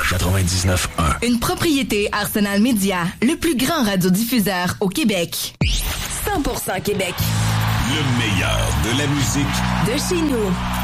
99.1. Une propriété Arsenal Média, le plus grand radiodiffuseur au Québec. 100% Québec. Le meilleur de la musique de chez nous.